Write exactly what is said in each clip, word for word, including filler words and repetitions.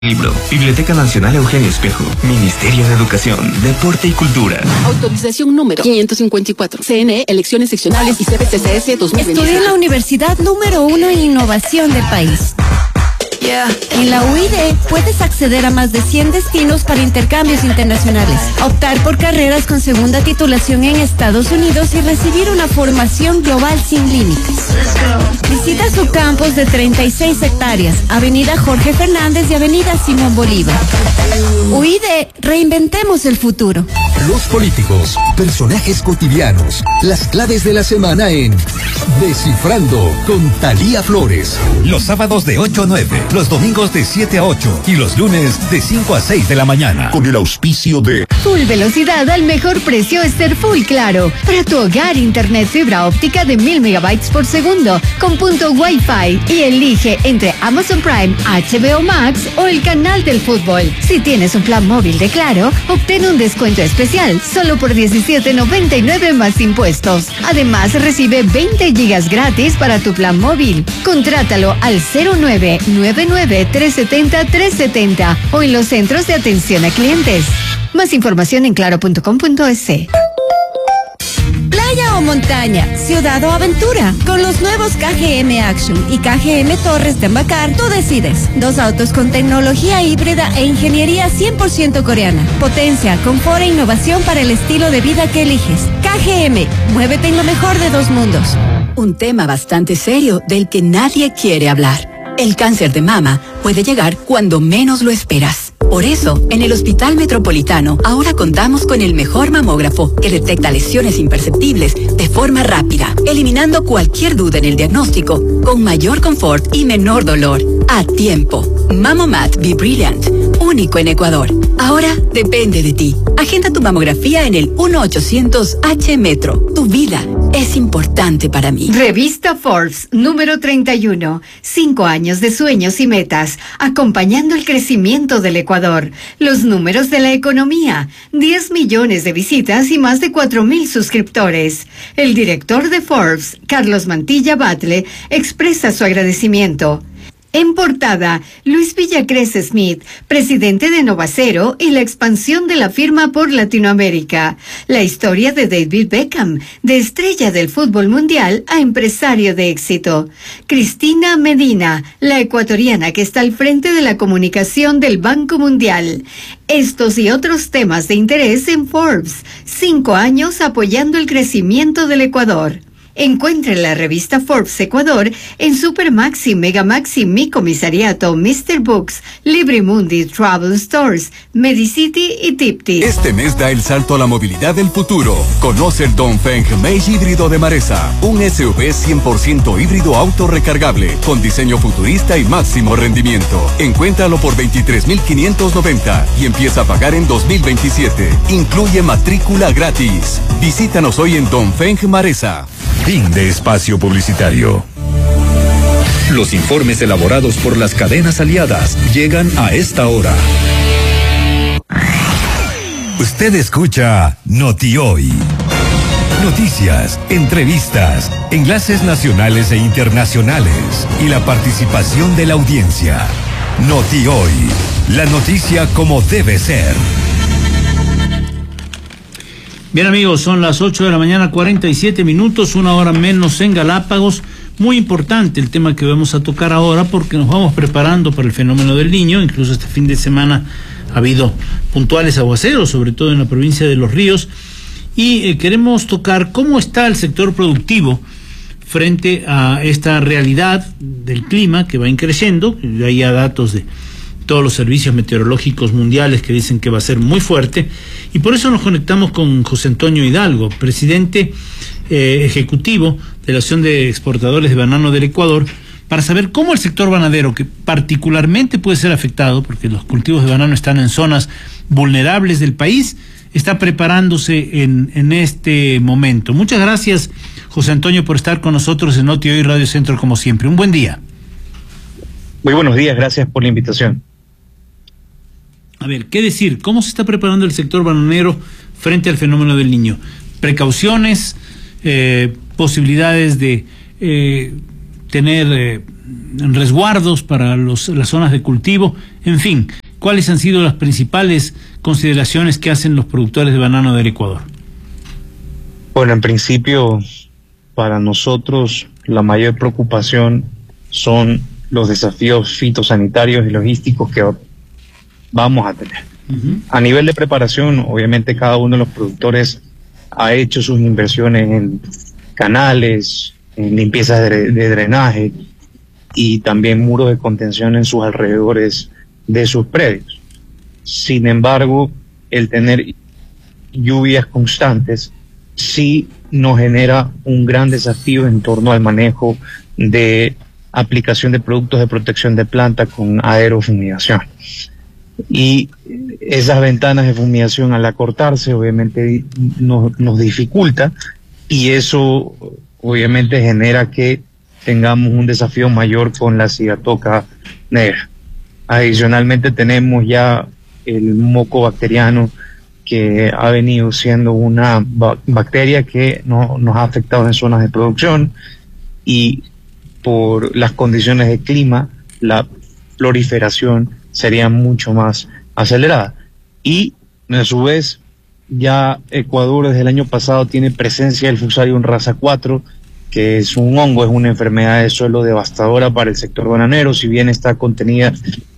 Libro, Biblioteca Nacional Eugenio Espejo, Ministerio de Educación, Deporte y Cultura. Autorización número quinientos cincuenta y cuatro. C N E, elecciones seccionales y C B C C S dos mil veintisiete. Estudié en la universidad número uno en innovación del país. Yeah. En la U I D puedes acceder a más de cien destinos para intercambios internacionales, optar por carreras con segunda titulación en Estados Unidos y recibir una formación global sin límites. Visita su campus de treinta y seis hectáreas, Avenida Jorge Fernández y Avenida Simón Bolívar. U I D, reinventemos el futuro. Los políticos, personajes cotidianos, las claves de la semana en Descifrando con Thalía Flores. Los sábados de ocho a nueve, los domingos de siete a ocho y los lunes de cinco a seis de la mañana. Con el auspicio de Full velocidad al mejor precio es ser Full Claro. Para tu hogar, internet fibra óptica de mil megabytes por segundo con punto Wi-Fi y elige entre Amazon Prime, H B O Max o el canal del fútbol. Si tienes un plan móvil de Claro, obtén un descuento especial solo por diecisiete noventa y nueve más impuestos. Además, recibe veinte gigas gratis para tu plan móvil. Contrátalo al cero nueve nueve nueve tres siete cero tres siete cero o en los centros de atención a clientes. Más información en claro punto com punto es. Playa o montaña, ciudad o aventura. Con los nuevos K G M Action y K G M Torres de Embacar, tú decides. Dos autos con tecnología híbrida e ingeniería cien por ciento coreana. Potencia, confort e innovación para el estilo de vida que eliges. K G M, muévete en lo mejor de dos mundos. Un tema bastante serio del que nadie quiere hablar. El cáncer de mama puede llegar cuando menos lo esperas. Por eso, en el Hospital Metropolitano, ahora contamos con el mejor mamógrafo que detecta lesiones imperceptibles de forma rápida, eliminando cualquier duda en el diagnóstico, con mayor confort y menor dolor. A tiempo. Mamomat Be Brilliant, único en Ecuador. Ahora depende de ti. Agenda tu mamografía en el uno ochocientos H Metro. Tu vida es importante para mí. Revista Forbes, número treinta y uno. Cinco años de sueños y metas, acompañando el crecimiento del Ecuador. Los números de la economía, diez millones de visitas y más de cuatro mil suscriptores. El director de Forbes, Carlos Mantilla Batle, expresa su agradecimiento. En portada, Luis Villacrés Smith, presidente de Novacero y la expansión de la firma por Latinoamérica. La historia de David Beckham, de estrella del fútbol mundial a empresario de éxito. Cristina Medina, la ecuatoriana que está al frente de la comunicación del Banco Mundial. Estos y otros temas de interés en Forbes. Cinco años apoyando el crecimiento del Ecuador. Encuentre la revista Forbes Ecuador en Supermaxi, Megamaxi, Mi Comisariato, mister Books, Librimundi, Travel Stores, Medicity y Tipti. Este mes da el salto a la movilidad del futuro. Conoce el Dongfeng Meiji híbrido de Maresa, un S U V cien por ciento híbrido autorrecargable, con diseño futurista y máximo rendimiento. Encuéntralo por veintitrés mil quinientos noventa y empieza a pagar en dos mil veintisiete. Incluye matrícula gratis. Visítanos hoy en Dongfeng Maresa. Fin de espacio publicitario. Los informes elaborados por las cadenas aliadas llegan a esta hora. Usted escucha Noti Hoy. Noticias, entrevistas, enlaces nacionales e internacionales y la participación de la audiencia. Noti Hoy, la noticia como debe ser. Bien amigos, son las ocho de la mañana, cuarenta y siete minutos, una hora menos en Galápagos. Muy importante el tema que vamos a tocar ahora porque nos vamos preparando para el fenómeno del Niño. Incluso este fin de semana ha habido puntuales aguaceros, sobre todo en la provincia de Los Ríos. Y eh, queremos tocar cómo está el sector productivo frente a esta realidad del clima que va increciendo. Hay ya datos de todos los servicios meteorológicos mundiales que dicen que va a ser muy fuerte, y por eso nos conectamos con José Antonio Hidalgo, presidente eh, ejecutivo de la Asociación de Exportadores de Banano del Ecuador, para saber cómo el sector bananero, que particularmente puede ser afectado, porque los cultivos de banano están en zonas vulnerables del país, está preparándose en, en este momento. Muchas gracias, José Antonio, por estar con nosotros en Noti Hoy Radio Centro, como siempre. Un buen día. Muy buenos días, gracias por la invitación. A ver, ¿qué decir? ¿Cómo se está preparando el sector bananero frente al fenómeno del Niño? Precauciones, eh, posibilidades de eh, tener eh, resguardos para los, las zonas de cultivo, en fin, ¿cuáles han sido las principales consideraciones que hacen los productores de banano del Ecuador? Bueno, en principio, para nosotros la mayor preocupación son los desafíos fitosanitarios y logísticos que vamos a tener. Uh-huh. A nivel de preparación, obviamente cada uno de los productores ha hecho sus inversiones en canales, en limpiezas de, de drenaje y también muros de contención en sus alrededores de sus predios. Sin embargo, el tener lluvias constantes sí nos genera un gran desafío en torno al manejo de aplicación de productos de protección de planta con aerofumigación. Y esas ventanas de fumigación, al acortarse, obviamente nos, nos dificulta, y eso obviamente genera que tengamos un desafío mayor con la cigatoca negra. Adicionalmente tenemos ya el moco bacteriano, que ha venido siendo una bacteria que no, nos ha afectado en zonas de producción, y por las condiciones de clima la proliferación sería mucho más acelerada. Y a su vez ya Ecuador desde el año pasado tiene presencia del Fusarium raza cuatro, que es un hongo, es una enfermedad de suelo devastadora para el sector bananero. Si bien está contenida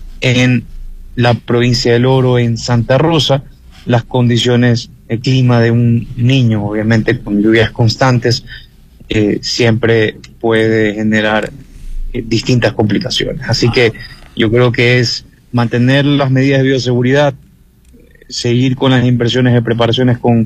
en la provincia del Oro, en Santa Rosa, las condiciones, el clima de un niño, obviamente con lluvias constantes, eh, siempre puede generar eh, distintas complicaciones. Así que yo creo que es mantener las medidas de bioseguridad, seguir con las inversiones de preparaciones con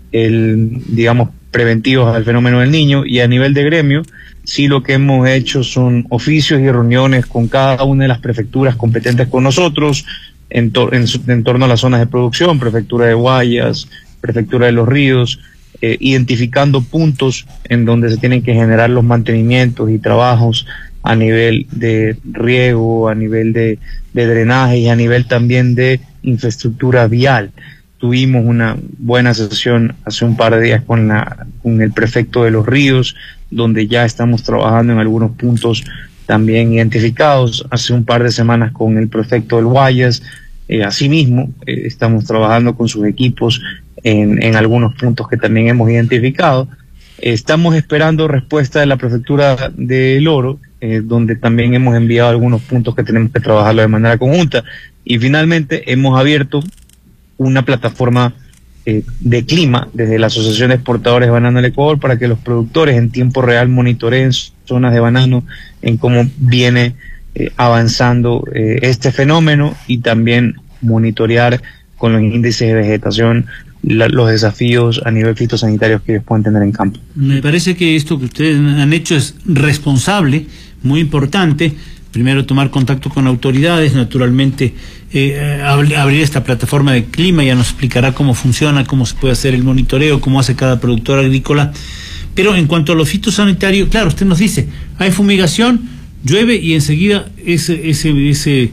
el, digamos, preventivos al fenómeno del niño. Y a nivel de gremio, sí, lo que hemos hecho son oficios y reuniones con cada una de las prefecturas competentes con nosotros, En, tor en, en torno a las zonas de producción, prefectura de Guayas, prefectura de Los Ríos, eh, identificando puntos en donde se tienen que generar los mantenimientos y trabajos a nivel de riego, a nivel de, de drenaje y a nivel también de infraestructura vial. Tuvimos una buena sesión hace un par de días con, la, con el prefecto de Los Ríos, donde ya estamos trabajando en algunos puntos también identificados. Hace un par de semanas con el prefecto del Guayas. Eh, asimismo, eh, estamos trabajando con sus equipos en, en algunos puntos que también hemos identificado. Eh, estamos esperando respuesta de la prefectura del Oro, eh, donde también hemos enviado algunos puntos que tenemos que trabajarlo de manera conjunta. Y finalmente hemos abierto una plataforma eh, de clima desde la Asociación de Exportadores de Banano del Ecuador, para que los productores en tiempo real monitoreen zonas de banano, en cómo viene eh, avanzando eh, este fenómeno, y también monitorear con los índices de vegetación la, los desafíos a nivel fitosanitario que ellos pueden tener en campo. Me parece que esto que ustedes han hecho es responsable, muy importante. Primero, tomar contacto con autoridades, naturalmente eh, abrir esta plataforma de clima. Ya nos explicará cómo funciona, cómo se puede hacer el monitoreo, cómo hace cada productor agrícola. Pero en cuanto a lo fitosanitario, claro, usted nos dice, hay fumigación, llueve y enseguida ese, ese, ese,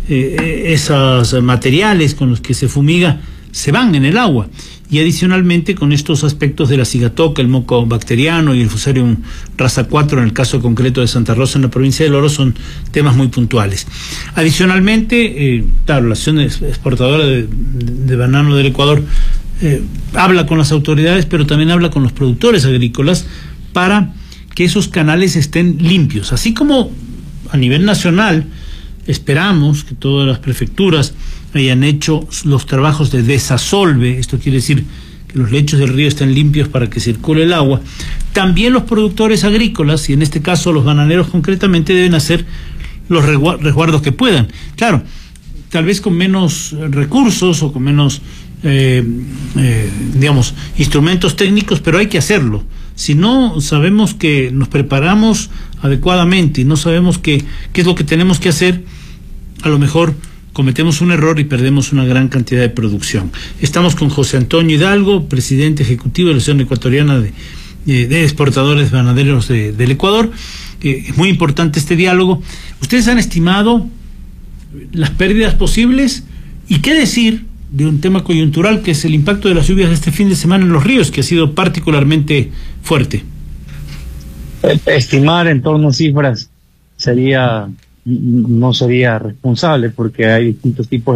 eh, esos materiales con los que se fumiga se van en el agua. Y adicionalmente, con estos aspectos de la cigatoca, el moco bacteriano y el Fusarium raza cuatro, en el caso concreto de Santa Rosa en la provincia del Oro, son temas muy puntuales. Adicionalmente, eh, claro, la Asociación Exportadora de, de, de Banano del Ecuador eh, habla con las autoridades, pero también habla con los productores agrícolas para que esos canales estén limpios. Así como a nivel nacional esperamos que todas las prefecturas hayan hecho los trabajos de desasolve, esto quiere decir que los lechos del río estén limpios para que circule el agua, también los productores agrícolas, y en este caso los bananeros concretamente, deben hacer los resguardos que puedan. Claro, tal vez con menos recursos o con menos, eh, eh, digamos, instrumentos técnicos, pero hay que hacerlo. Si no sabemos que nos preparamos adecuadamente y no sabemos qué, qué es lo que tenemos que hacer, a lo mejor cometemos un error y perdemos una gran cantidad de producción. Estamos con José Antonio Hidalgo, presidente ejecutivo de la Asociación Ecuatoriana de, de, de Exportadores Bananeros de, del Ecuador. Eh, es muy importante este diálogo. ¿Ustedes han estimado las pérdidas posibles? ¿Y qué decir de un tema coyuntural, que es el impacto de las lluvias de este fin de semana en los ríos, que ha sido particularmente fuerte? Estimar en torno a cifras sería no sería responsable porque hay distintos tipos